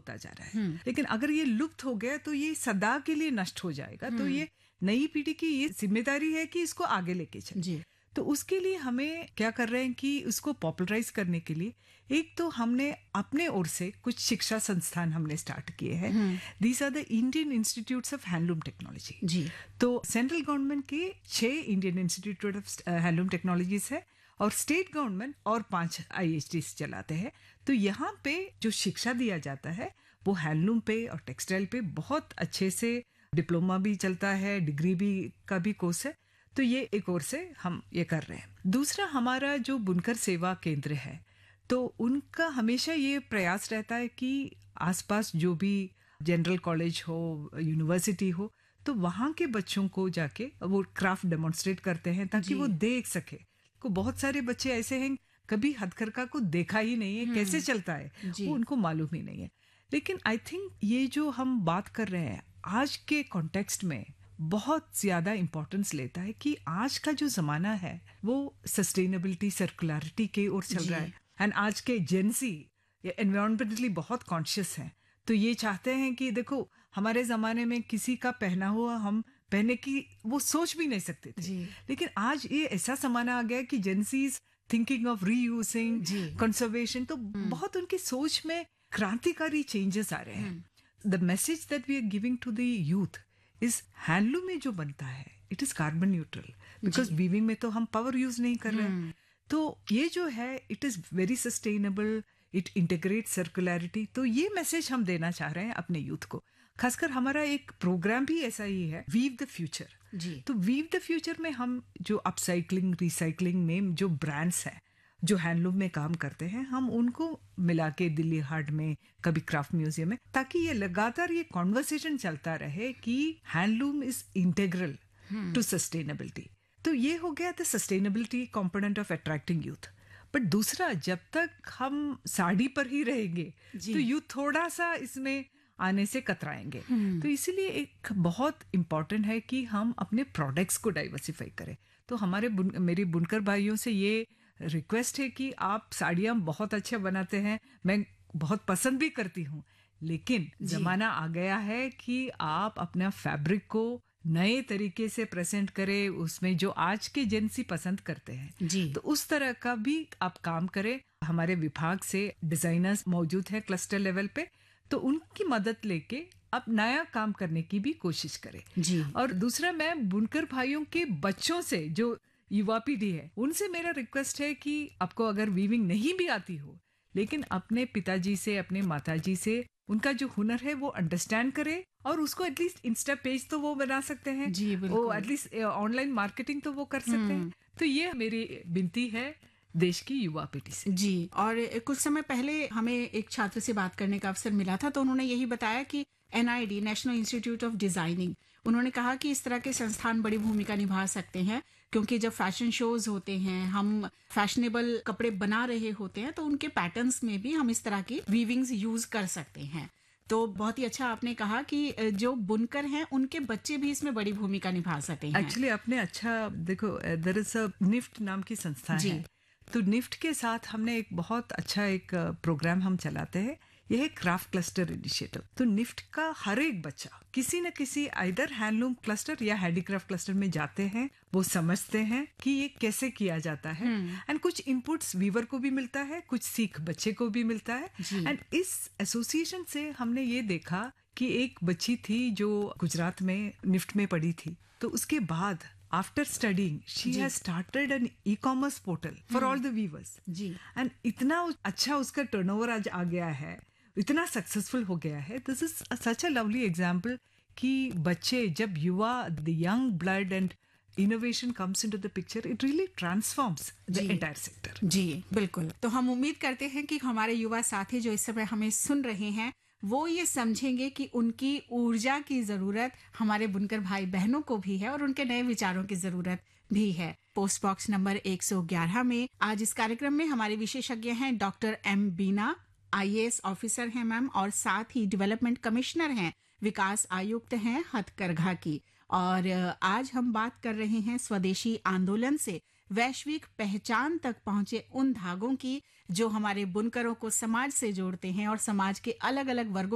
होता जा रहा है, लेकिन अगर ये लुप्त हो गया तो ये सदा के लिए नष्ट हो जाएगा। तो ये नई पीढ़ी की ये जिम्मेदारी है कि इसको आगे लेके चले। तो उसके लिए हमें क्या कर रहे हैं कि उसको पॉपुलराइज करने के लिए एक तो हमने अपने ओर से कुछ शिक्षा संस्थान हमने स्टार्ट किए हैं। These are the Indian institutes of handloom technology. तो सेंट्रल गवर्नमेंट के 6 Indian institute of handloom technologies है और स्टेट गवर्नमेंट और 5 IHTs चलाते हैं। तो यहाँ पे जो शिक्षा दिया जाता है वो हैंडलूम पे और टेक्सटाइल पे बहुत अच्छे से डिप्लोमा भी चलता है, डिग्री भी का भी कोर्स है। तो ये एक ओर से हम ये कर रहे हैं। दूसरा हमारा जो बुनकर सेवा केंद्र है, तो उनका हमेशा ये प्रयास रहता है कि आसपास जो भी जनरल कॉलेज हो, यूनिवर्सिटी हो, तो वहाँ के बच्चों को जाके वो क्राफ्ट डेमोन्स्ट्रेट करते हैं ताकि वो देख सके। को बहुत सारे बच्चे ऐसे हैं कभी हथकरघा को देखा ही नहीं है, कैसे चलता है वो उनको मालूम ही नहीं है। लेकिन आई थिंक ये जो हम बात कर रहे हैं आज के कॉन्टेक्स्ट में बहुत ज्यादा इंपॉर्टेंस लेता है कि आज का जो जमाना है वो सस्टेनेबिलिटी, सर्कुलरिटी के ओर चल रहा है। एंड आज के जेंसी एनवायरमेंटली बहुत कॉन्शियस हैं, तो ये चाहते हैं कि देखो हमारे जमाने में किसी का पहना हुआ हम पहने की वो सोच भी नहीं सकते थे, लेकिन आज ये ऐसा जमाना आ गया कि जेंसीज थिंकिंग ऑफ रीयूजिंग, कंजर्वेशन, तो बहुत उनकी सोच में क्रांतिकारी चेंजेस आ रहे हैं। The message that we are giving to the youth इस हैंडलूम में जो बनता है it is carbon neutral, because weaving में तो हम पावर यूज नहीं कर रहे हैं। तो ये जो है it is very sustainable, it integrate सर्कुलरिटी। तो ये मैसेज हम देना चाह रहे हैं अपने यूथ को। खासकर हमारा एक प्रोग्राम भी ऐसा ही है, वीव द फ्यूचर। तो वीव द फ्यूचर में हम जो अपसाइक्लिंग, रिसाइक्लिंग में जो ब्रांड्स हैं जो हैंडलूम में काम करते हैं, हम उनको मिला के दिल्ली हाट में, कभी क्राफ्ट म्यूजियम में, ताकि ये लगातार ये कॉन्वर्सेशन चलता रहे कि handloom is integral to sustainability. तो ये हो गया the sustainability component of attracting youth. But दूसरा, जब तक हम साड़ी पर ही रहेंगे तो यूथ थोड़ा सा इसमें आने से कतराएंगे। तो इसीलिए एक बहुत इम्पॉर्टेंट है कि हम अपने प्रोडक्ट्स को डाइवर्सिफाई करें। तो मेरे बुनकर भाइयों से ये रिक्वेस्ट है कि आप साड़ियाँ बहुत अच्छा बनाते हैं, मैं बहुत पसंद भी करती हूँ, लेकिन जमाना आ गया है कि आप अपना फैब्रिक को नए तरीके से प्रेजेंट करें, उसमें जो आज के जेंसी पसंद करते हैं तो उस तरह का भी आप काम करें। हमारे विभाग से डिजाइनर्स मौजूद हैं क्लस्टर लेवल पे, तो उनकी मदद लेके अब नया काम करने की भी कोशिश करें। और दूसरा, मैं बुनकर भाइयों के बच्चों से, जो युवा पीढ़ी है, उनसे मेरा रिक्वेस्ट है कि आपको अगर वीविंग नहीं भी आती हो, लेकिन अपने पिताजी से, अपने माताजी से उनका जो हुनर है वो अंडरस्टैंड करे और उसको एटलीस्ट इंस्टा पेज तो वो बना सकते हैं, वो एटलीस्ट ऑनलाइन मार्केटिंग तो वो कर सकते हैं। तो ये मेरी विनती है देश की युवा पीढ़ी से। जी, और कुछ समय पहले हमें एक छात्र से बात करने का अवसर मिला था, तो उन्होंने यही बताया कि NID, national institute of designing, उन्होंने कहा कि इस तरह के संस्थान बड़ी भूमिका निभा सकते हैं, क्योंकि जब फैशन शोज होते हैं, हम फैशनेबल कपड़े बना रहे होते हैं, तो उनके पैटर्न्स में भी हम इस तरह की वीविंग्स यूज कर सकते हैं। तो बहुत ही अच्छा आपने कहा कि जो बुनकर हैं उनके बच्चे भी इसमें बड़ी भूमिका निभा सकते हैं। एक्चुअली आपने अच्छा देखो, देयर इज अ निफ्ट नाम की संस्था है, तो निफ्ट के साथ हमने एक बहुत अच्छा एक प्रोग्राम हम चलाते हैं, यह है क्राफ्ट क्लस्टर इनिशिएटिव। तो निफ्ट का हर एक बच्चा किसी न किसी आइदर हैंडलूम क्लस्टर या हैंडीक्राफ्ट क्लस्टर में जाते हैं, वो समझते हैं कि ये कैसे किया जाता है, एंड कुछ इनपुट्स वीवर को भी मिलता है, कुछ सीख बच्चे को भी मिलता है। एंड इस एसोसिएशन से हमने ये देखा कि एक बच्ची थी जो गुजरात में निफ्ट में पढ़ी थी, तो उसके बाद after studying she has started an e-commerce portal for all the weavers and इतना अच्छा उसका टर्नओवर आज आ गया है, इतना सक्सेसफुल हो गया है। This is such a lovely example कि बच्चे जब युवा, the young blood and innovation comes into the picture, it really transforms the entire sector. जी बिल्कुल। तो हम उम्मीद करते हैं कि हमारे युवा साथी जो इस समय हमें सुन रहे हैं वो ये समझेंगे कि उनकी ऊर्जा की जरूरत हमारे बुनकर भाई बहनों को भी है और उनके नए विचारों की जरूरत भी है। पोस्ट बॉक्स नंबर 111 में आज इस कार्यक्रम में हमारे विशेषज्ञ हैं डॉक्टर M. बीना, IAS ऑफिसर हैं मैम, और साथ ही डेवलपमेंट कमिश्नर हैं, विकास आयुक्त हैं हथकरघा की। और आज हम बात कर रहे हैं स्वदेशी आंदोलन से वैश्विक पहचान तक पहुंचे उन धागों की जो हमारे बुनकरों को समाज से जोड़ते हैं और समाज के अलग अलग वर्गों